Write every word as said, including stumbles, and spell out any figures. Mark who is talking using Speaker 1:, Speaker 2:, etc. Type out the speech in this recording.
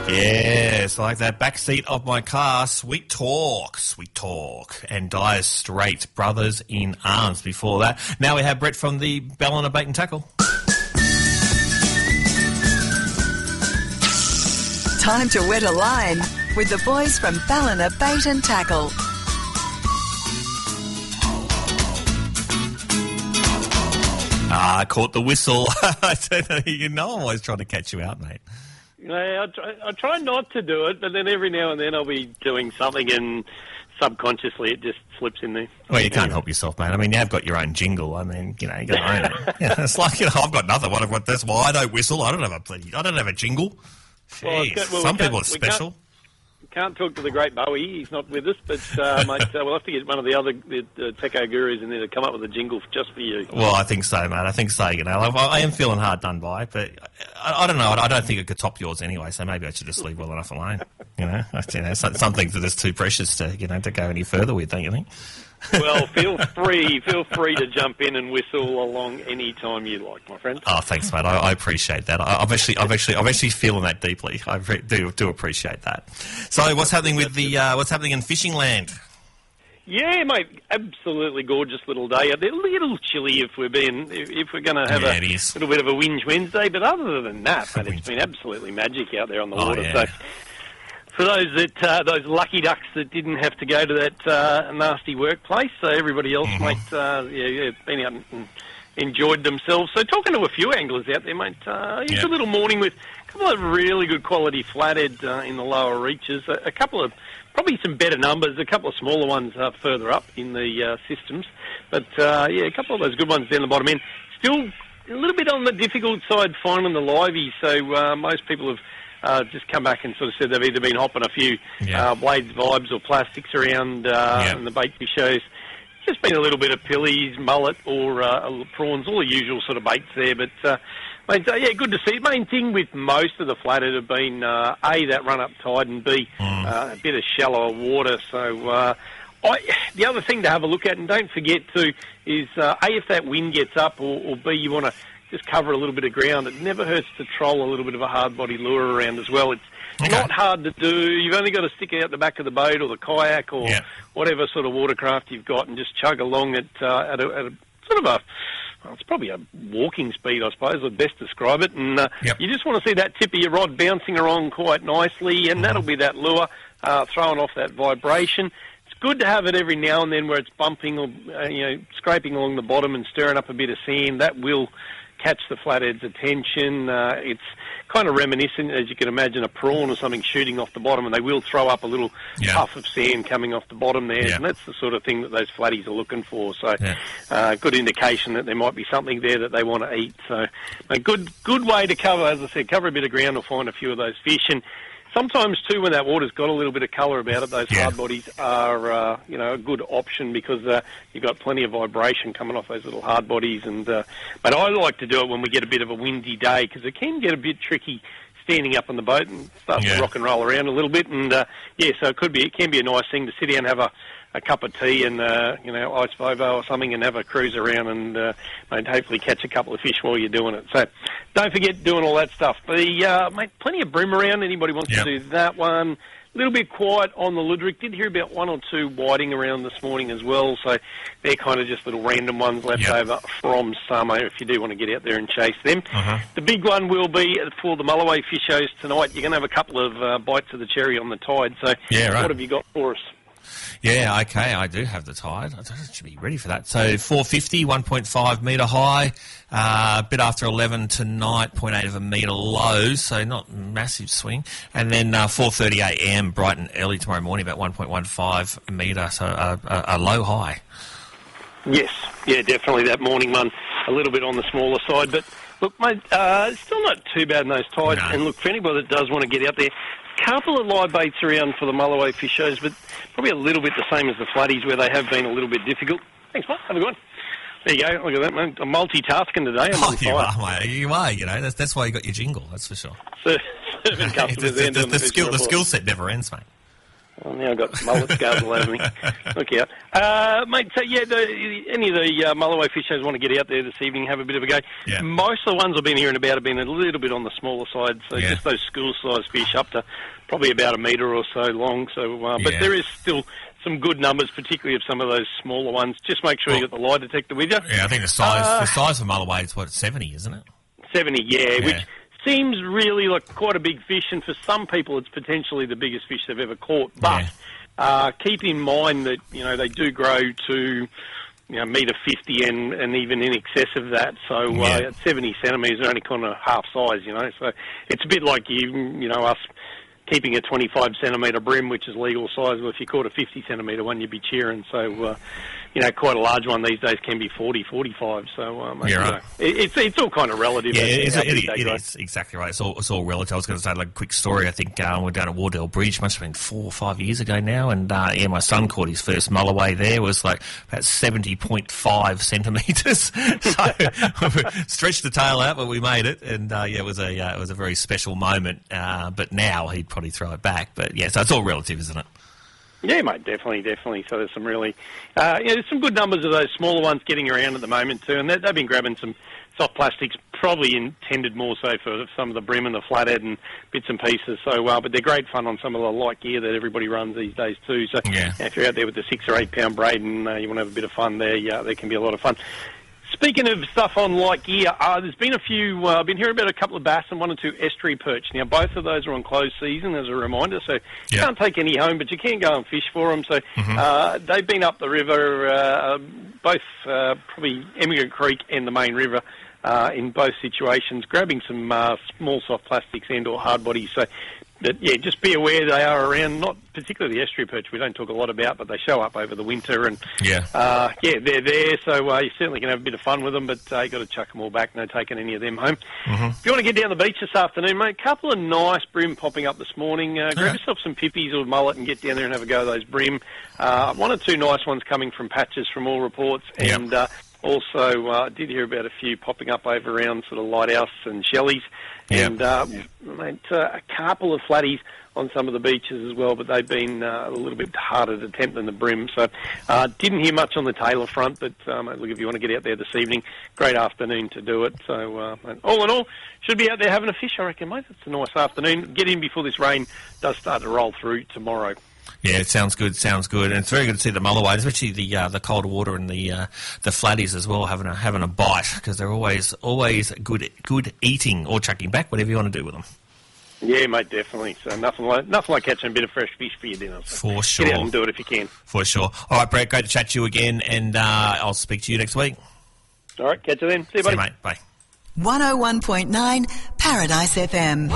Speaker 1: Yes, like that back seat of my car. Sweet Talk, Sweet Talk, and Dire Straits, Brothers in Arms before that. Now we have Brett from the Ballina Bait and Tackle.
Speaker 2: Time to wet a line with the boys from Ballina Bait and Tackle.
Speaker 1: Ah, caught the whistle. You know I'm always trying to catch you out, mate.
Speaker 3: Yeah, I try, I try not to do it, but then every now and then I'll be doing something and subconsciously it just slips in there.
Speaker 1: Well, you can't help yourself, mate. I mean, you have got your own jingle. I mean, you know, you got to own it. Yeah, it's like, you know, I've got nothing. What, what, that's why I don't whistle. I don't have a bloody, I don't have a jingle.
Speaker 3: Well,
Speaker 1: Jeez,
Speaker 3: well,
Speaker 1: some
Speaker 3: we
Speaker 1: people are
Speaker 3: we
Speaker 1: special.
Speaker 3: Can't, can't talk to the great Bowie. He's not with us, but uh, mate, uh, we'll have to get one of the other the, the techo gurus in there to come up with a jingle just for you.
Speaker 1: Well, I think so, mate. I think so. You know, I, I am feeling hard done by, but I, I don't know. I, I don't think it could top yours anyway. So maybe I should just leave well enough alone. You know, you know, some, some things are just too precious to you know to go any further with. Don't you think?
Speaker 3: Well, feel free, feel free to jump in and whistle along any time you like, my friend.
Speaker 1: Oh, thanks, mate. I, I appreciate that. I, I'm actually, I'm actually, I'm actually feeling that deeply. I re- do, do appreciate that. So, what's happening with the, uh, what's happening in fishing land?
Speaker 3: Yeah, mate, absolutely gorgeous little day. A little chilly if we're being, if, if we're going to have
Speaker 1: yeah,
Speaker 3: a little bit of a whinge Wednesday, but other than that, mate, it's been absolutely magic out there on the
Speaker 1: oh,
Speaker 3: water.
Speaker 1: Yeah.
Speaker 3: So. For those that uh, those lucky ducks that didn't have to go to that uh, nasty workplace, so everybody else,
Speaker 1: mm-hmm.
Speaker 3: mate, uh, yeah, yeah, been out and enjoyed themselves. So talking to a few anglers out there, mate, uh, it's
Speaker 1: yeah.
Speaker 3: a little morning with a couple of really good quality flathead uh, in the lower reaches, a, a couple of probably some better numbers, a couple of smaller ones uh, further up in the uh, systems, but uh, yeah, a couple of those good ones down the bottom end. Still a little bit on the difficult side finding the liveys, so uh, most people have Uh, just come back and sort of said they've either been hopping a few
Speaker 1: yeah.
Speaker 3: uh, blades, vibes or plastics around uh,
Speaker 1: yeah.
Speaker 3: and the bait fish shows. Just been a little bit of pillies, mullet or uh, prawns, all the usual sort of baits there. But, uh, mate, uh, yeah, good to see. Main thing with most of the flathead have been, uh, A, that run-up tide, and B,
Speaker 1: mm.
Speaker 3: uh, a bit of shallower water. So uh, I, the other thing to have a look at, and don't forget to, is, uh, A, if that wind gets up, or, or B, you want to just cover a little bit of ground. It never hurts to troll a little bit of a hard body lure around as well. It's okay. Not hard to do. You've only got to stick it out the back of the boat or the kayak or
Speaker 1: yeah.
Speaker 3: whatever sort of watercraft you've got and just chug along at, uh, at, a, at a sort of a, well, it's probably a walking speed, I suppose, I'd best describe it. And uh,
Speaker 1: yep.
Speaker 3: you just want to see that tip of your rod bouncing along quite nicely, and mm-hmm. that'll be that lure uh, throwing off that vibration. It's good to have it every now and then where it's bumping or, uh, you know, scraping along the bottom and stirring up a bit of sand. That will catch the flathead's attention. Uh, it's kind of reminiscent, as you can imagine, a prawn or something shooting off the bottom, and they will throw up a little
Speaker 1: yeah.
Speaker 3: puff of sand coming off the bottom there,
Speaker 1: yeah.
Speaker 3: and that's the sort of thing that those flatties are looking for. So,
Speaker 1: yeah.
Speaker 3: uh, good indication that there might be something there that they want to eat. So, a good good way to cover, as I said, cover a bit of ground or find a few of those fish. And sometimes, too, when that water's got a little bit of colour about it, those
Speaker 1: yeah.
Speaker 3: hard bodies are, uh, you know, a good option because uh, you've got plenty of vibration coming off those little hard bodies. And uh, but I like to do it when we get a bit of a windy day because it can get a bit tricky standing up on the boat and start
Speaker 1: yeah.
Speaker 3: to rock and roll around a little bit. And uh, yeah, so it could be, it can be a nice thing to sit down and have a, a cup of tea and uh, you know, ice Vovo or something and have a cruise around and uh, mate, hopefully catch a couple of fish while you're doing it. So don't forget doing all that stuff. The uh, mate, plenty of bream around. Anybody wants
Speaker 1: yep.
Speaker 3: to do that one? A little bit quiet on the Ludwig. Did hear about one or two whiting around this morning as well. So they're kind of just little random ones left
Speaker 1: yep.
Speaker 3: over from summer if you do want to get out there and chase them.
Speaker 1: Uh-huh.
Speaker 3: The big one will be for the Mulloway fish shows tonight. You're going to have a couple of uh, bites of the cherry on the tide. So
Speaker 1: yeah, right.
Speaker 3: what have you got for us?
Speaker 1: Yeah, okay, I do have the tide. I should be ready for that. So four fifty, one point five metre high, uh, a bit after eleven tonight, zero point eight of a metre low, so not massive swing. And then uh, four thirty a m, bright and early tomorrow morning, about one point one five metre, so a, a, a low high.
Speaker 3: Yes, yeah, definitely that morning one, a little bit on the smaller side. But look, mate, uh, still not too bad in those tides.
Speaker 1: No.
Speaker 3: And look, for anybody that does want to get out there, couple of live baits around for the Mulloway fish shows, but probably a little bit the same as the flatties where they have been a little bit difficult. Thanks, mate. Have a good one. There you go. Look at that, mate. I'm multitasking today. I'm
Speaker 1: oh,
Speaker 3: on
Speaker 1: you
Speaker 3: fire.
Speaker 1: are, mate. You are, you know. That's, that's why you got your jingle, that's for sure.
Speaker 3: So, serving customers
Speaker 1: the, the,
Speaker 3: and
Speaker 1: the,
Speaker 3: doing
Speaker 1: the,
Speaker 3: the
Speaker 1: skill, the
Speaker 3: report.
Speaker 1: skill set never ends, mate.
Speaker 3: Well, now I've got mullet scales all over me. Look out. Uh, mate, so yeah, the, any of the uh, Mulloway fishers want to get out there this evening, have a bit of a go.
Speaker 1: Yeah.
Speaker 3: Most of the ones I've been hearing about have been a little bit on the smaller side, so
Speaker 1: Yeah.
Speaker 3: just those school-size fish up to probably about a metre or so long. So, uh, But
Speaker 1: Yeah.
Speaker 3: there is still some good numbers, particularly of some of those smaller ones. Just make sure
Speaker 1: Well,
Speaker 3: you got the lie detector with you.
Speaker 1: Yeah, I think the size
Speaker 3: Uh,
Speaker 1: the size of Mulloway is, what, seventy, isn't it?
Speaker 3: seventy, yeah,
Speaker 1: Yeah.
Speaker 3: which seems really like quite a big fish, and for some people it's potentially the biggest fish they've ever caught. But
Speaker 1: Yeah.
Speaker 3: uh, keep in mind that, you know, they do grow to, you know, metre fifty and, and even in excess of that. So uh,
Speaker 1: Yeah.
Speaker 3: at seventy centimetres, they're only kind of half size, you know. So it's a bit like, you, you know, us keeping a twenty-five centimetre brim, which is legal size. Well, if you caught a fifty centimetre one, you'd be cheering. So, uh, you know, quite a large one these days can be forty, forty-five. So, um,
Speaker 1: Yeah,
Speaker 3: you
Speaker 1: right.
Speaker 3: know, it, it's it's all kind of relative.
Speaker 1: Yeah,
Speaker 3: as to
Speaker 1: it's,
Speaker 3: how
Speaker 1: it,
Speaker 3: big
Speaker 1: it,
Speaker 3: they
Speaker 1: it
Speaker 3: grow.
Speaker 1: is exactly right. It's all, it's all relative. I was going to say, like, a quick story. I think uh, we're down at Wardell Bridge, must have been four or five years ago now, and uh, yeah, my son caught his first Mulloway there. It was like about seventy point five centimetres. So stretched the tail out, but we made it, and uh, yeah, it was a uh, it was a very special moment. Uh, but now he'd probably throw it back. But yeah, so it's all relative, isn't it?
Speaker 3: Yeah, mate, definitely, definitely. So there's some really, uh, yeah, there's some good numbers of those smaller ones getting around at the moment too, and they, they've been grabbing some soft plastics, probably intended more so for some of the brim and the flathead and bits and pieces. So, uh, but they're great fun on some of the light gear that everybody runs these days too. So
Speaker 1: Yeah.
Speaker 3: if you're out there with the six or eight pound braid and uh, you want to have a bit of fun there, yeah, there can be a lot of fun. Speaking of stuff on light gear, uh, there's been a few, uh, I've been hearing about a couple of bass and one or two estuary perch. Now, both of those are on closed season, as a reminder, so you
Speaker 1: Yeah.
Speaker 3: can't take any home, but you can go and fish for them. So uh, they've been up the river, uh, both uh, probably Emigrant Creek and the main river, uh, in both situations, grabbing some uh, small soft plastics and or hard bodies. So, but yeah, just be aware they are around, not particularly the estuary perch we don't talk a lot about, but they show up over the winter, and
Speaker 1: Yeah.
Speaker 3: uh, yeah, they're there, so uh, you certainly can have a bit of fun with them, but uh, you've got to chuck them all back, no taking any of them home.
Speaker 1: Mm-hmm.
Speaker 3: If you want to get down the beach this afternoon, mate, a couple of nice brim popping up this morning. Uh, grab
Speaker 1: Yeah.
Speaker 3: yourself some pippies or mullet and get down there and have a go at those brim. Uh, one or two nice ones coming from patches from all reports,
Speaker 1: Yep.
Speaker 3: and uh, also uh, did hear about a few popping up over around sort of Lighthouse and Shelley's,
Speaker 1: Yep.
Speaker 3: and uh, mate, uh, a couple of flatties on some of the beaches as well, but they've been uh, a little bit harder to tempt than the brim. So uh, didn't hear much on the Taylor front, but um, look, if you want to get out there this evening, great afternoon to do it. So uh, all in all, should be out there having a fish, I reckon, mate. It's a nice afternoon. Get in before this rain does start to roll through tomorrow.
Speaker 1: Yeah, it sounds good. Sounds good, and it's very good to see the Mulloway, especially the uh, the cold water and the uh, the flatties as well, having a having a bite, because they're always always good good eating or chucking back, whatever you want to do with them.
Speaker 3: Yeah, mate, definitely. So nothing like nothing like catching a bit of fresh fish for your dinner. So
Speaker 1: For sure,
Speaker 3: get out and do it if you can.
Speaker 1: For sure. All right, Brett, great to chat to you again, and uh, I'll speak to you next week.
Speaker 3: All right, catch you then. See you,
Speaker 1: See
Speaker 3: buddy.
Speaker 1: you, mate. Bye.
Speaker 2: one oh one point nine Paradise F M.